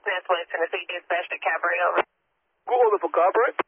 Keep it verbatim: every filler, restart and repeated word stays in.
Northwest Tennessee dispatch to Cabaret over. Go over for Cabaret.